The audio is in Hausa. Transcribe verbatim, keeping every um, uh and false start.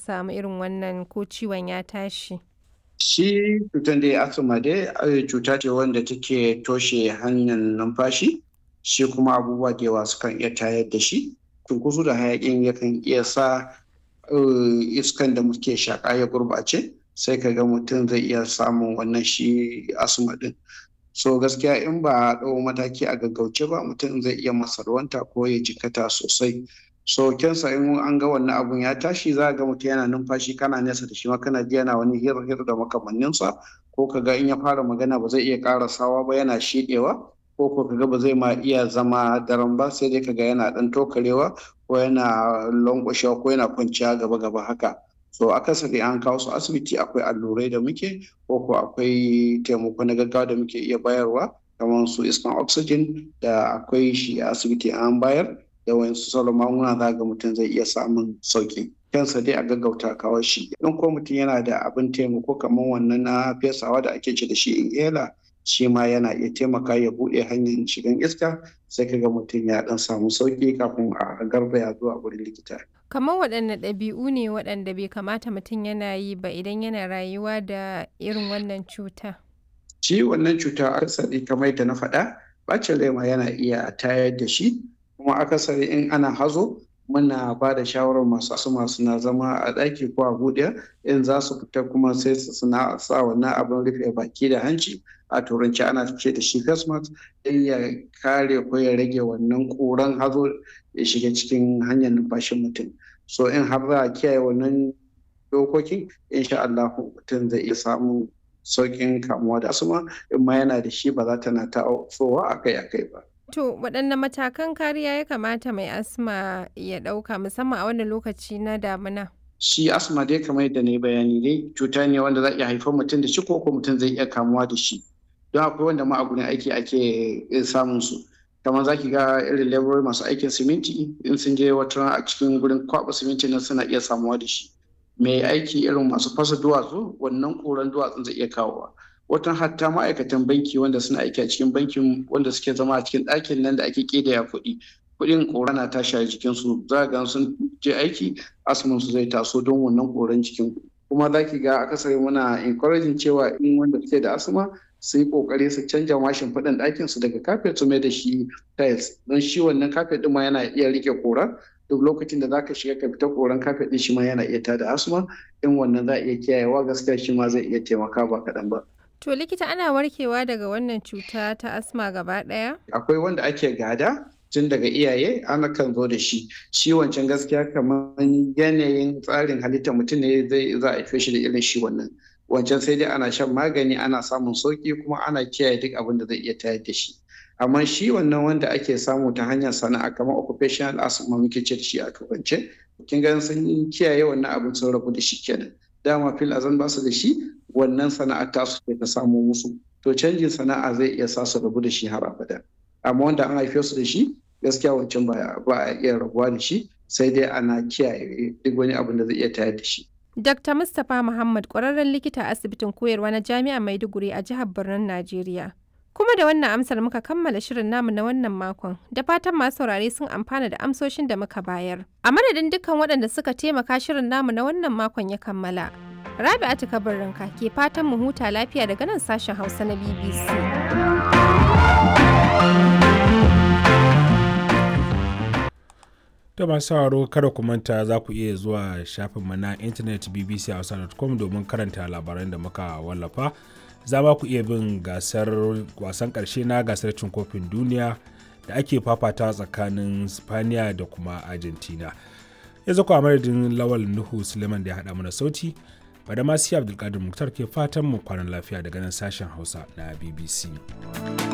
samu irin wannan ko ciwon ya tashi? Shi cutar dai asma dai eh, cuta ce wanda take toshe hanyar numfashi, shi kuma abubuwa da yawa sukan iya tayar da shi. Cunkoso da hayaƙin yakan iya sa eh, iskan da muke shaƙa ya gurɓace, sai ka ga mutum zai iya samun wannan shi asma ɗin. So gaskiya in ba a ɗau mataki a gaggauce ba mutum zai iya masarwanta ko ya jikkata sosai. So kyansa in an ga wannan abun ya tashi za ga mutum yana numfashi kana nesa da shi ma kana ji yana wani hir hir da makamanninsa, ko ka ga in ya fara magana ba zai iya ƙarasawa ba yana shiɗewa, ko ko ka ga ba zai ma iya zama daram ba sai dai ka ga yana ɗan tokarewa ko yana lanƙwashewa ko yana kwanciya gaba gaba haka. So akasari an kawo su asibiti akwai allurai da muke, ko ko akwai taimako na gaggawa da muke iya bayarwa kamar su iskan oxygen da akwai shi a asibiti an bayar da wayansu sauran magunguna za ga mutum zai iya samun sauki. Kansa dai a gaggauta kawo shi. In ko mutum yana da abin taimako kamar wannan na fesawa da ake ce da shi inhaler, shi ma yana iya taimaka ya buɗe hanyar shigan iska, sai ka ga mutum ya ɗan samu sauki kafin a garzaya zuwa wurin likita. Kamar waɗanne ɗabi'u ne waɗanda bai kamata mutum yana yi ba idan yana rayuwa da irin wannan cuta? Shi wannan cuta akasari kamar yadda na faɗa, ɓacin rai ma yana iya tayar da shi, kuma akasari in ana hazo muna ba da shawarar masu asma suna zama a ɗaki ko a buɗe, in za su fita kuma sai su suna sa wannan abin rufe baki da hanci, a turanci ana ce da shi face mask, don ya kare ko ya rage wannan ƙuran hazo ya shiga cikin hanyar numfashin mutum. So in har za a kiyaye wannan dokokin insha Allah mutum zai iya samun sauƙin kamuwa da asma, in ma yana da shi ba za ta na tasowa akai akai ba. To waɗanne matakan kariya ya kamata mai asma ya ɗauka musamman a wannan lokaci na damina? Shi asma dai kamar yadda na yi bayani dai cuta ne wanda za a iya haifar mutum da shi, ko ko mutum zai iya kamuwa da shi. Don akwai wanda ma a gurin aiki ake samun su. Kamar za ki ga irin laborori masu aikin siminti in sun je wata rana a cikin gurin kwaɓa siminti nan suna iya samuwa da shi. Mai aiki irin masu fasa duwatsu wannan ƙuran duwatsun zai iya kawowa. Watan hatta ma'aikatan banki wanda suna aiki a cikin bankin wanda suke zama a cikin ɗakin nan da ake ƙidaya kuɗi, kuɗin ƙura na tashi a jikinsu, za ga sun je aiki asman su zai taso don wannan ƙuran jikin. Kuma za ki ga akasari muna encouraging cewa in wanda suke da asma su yi ƙoƙari su canja ma shimfiɗan ɗakin su daga kafet su mai da shi tiles, don shi wannan kafet ɗin ma yana iya riƙe ƙura. Duk lokacin da zaka shiga ka fita ƙuran kafet ɗin shi ma yana iya tada asma, in wannan za a iya kiyayewa gaskiya shi ma zai iya taimaka ba kaɗan ba. To likita ana warkewa daga wannan cuta ta asma gaba ɗaya? Akwai wanda ake gada tun daga iyaye ana kan zo da shi. Shi wancan gaskiya kamar yanayin tsarin halittar mutum ne zai za a haife shi da irin shi wannan. Wancan sai dai ana shan magani ana samun sauki kuma ana kiyaye duk abin da zai iya tayar da shi. Amma shi wannan wanda ake samu ta hanyar sana'a kamar occupational asthma muke ce da shi a turance, kin ga sun kiyaye wannan abin sun rabu da shi kenan. Dama fil azan ba su da shi, wannan sana'ar tasu ce ta samo musu. To canjin sana'a zai iya sa su rabu da shi har abada. Amma wanda an haife su da shi gaskiya wancan ba a iya rabuwa da shi, sai dai ana kiyaye duk wani abin da zai iya tayar da shi. Dakta Mustapha Muhammad ƙwararren likita a asibitin koyarwa na Jami'ar Maiduguri a jihar Birnin Najeriya. Kuma da wannan amsar muka kammala shirin namu na wannan makon, da fatan masu saurare sun amfana da amsoshin da muka bayar. A madadin dukkan waɗanda suka taimaka shirin namu na wannan makon ya kammala. Rabi'atu Kabirrinka ke fatan mu huta lafiya daga nan sashen Hausa na B B C. Da masu sauraro kada ku manta za ku iya zuwa shafinmu na intanet b b c hausa dot com domin karanta labaran da muka wallafa. Za ma ku iya bin gasar wasan ƙarshe na gasar cin kofin duniya da ake fafata tsakanin Spaniya da kuma Argentina. Yanzu ku a madadin Lawal Nuhu Suleiman da ya haɗa mana sauti, Badamasi Abdulkadir Muktar ke fatan mu kwanan lafiya daga nan sashen Hausa na B B C.